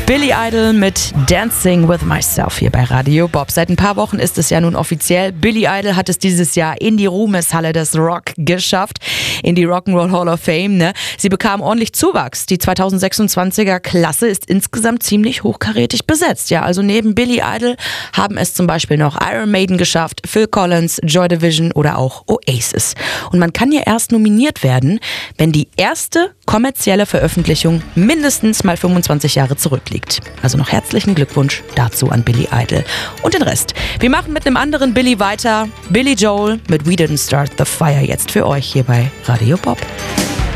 Billy Idol mit Dancing with Myself hier bei Radio Bob. Seit ein paar Wochen ist es ja nun offiziell. Billy Idol hat es dieses Jahr in die Ruhmeshalle des Rock geschafft, in die Rock'n'Roll Hall of Fame. Ne? Sie bekam ordentlich Zuwachs. Die 2026er Klasse ist insgesamt ziemlich hochkarätig besetzt. Ja, also neben Billy Idol haben es zum Beispiel noch Iron Maiden geschafft, Phil Collins, Joy Division oder auch Oasis. Und man kann ja erst nominiert werden, wenn die erste kommerzielle Veröffentlichung mindestens mal 25 Jahre zurückliegt. Also noch herzlichen Glückwunsch dazu an Billy Idol und den Rest. Wir machen mit einem anderen Billy weiter. Billy Joel mit We Didn't Start the Fire jetzt für euch hier bei Radio Bob.